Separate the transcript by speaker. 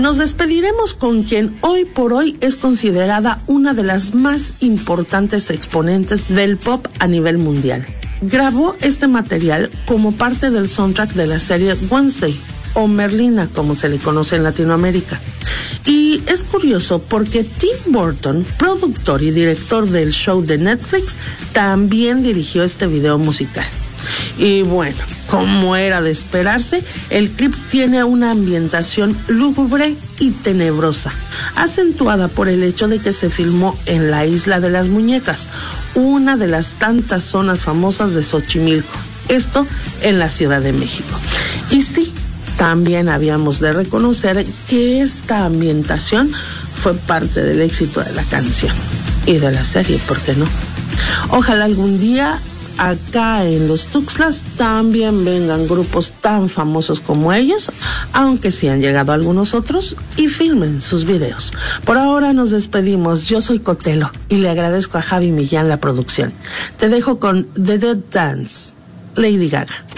Speaker 1: Nos despediremos con quien hoy por hoy es considerada una de las más importantes exponentes del pop a nivel mundial. Grabó este material como parte del soundtrack de la serie Wednesday, o Merlina, como se le conoce en Latinoamérica. Y es curioso porque Tim Burton, productor y director del show de Netflix, también dirigió este video musical. Y bueno, como era de esperarse, el clip tiene una ambientación lúgubre y tenebrosa, acentuada por el hecho de que se filmó en la Isla de las Muñecas, una de las tantas zonas famosas de Xochimilco, esto en la Ciudad de México. Y sí, también habíamos de reconocer que esta ambientación fue parte del éxito de la canción y de la serie, ¿por qué no? Ojalá algún día acá en los Tuxtlas también vengan grupos tan famosos como ellos, aunque sí han llegado algunos otros, y filmen sus videos. Por ahora nos despedimos. Yo soy Cotelo y le agradezco a Javi Millán la producción. Te dejo con The Dead Dance, Lady Gaga.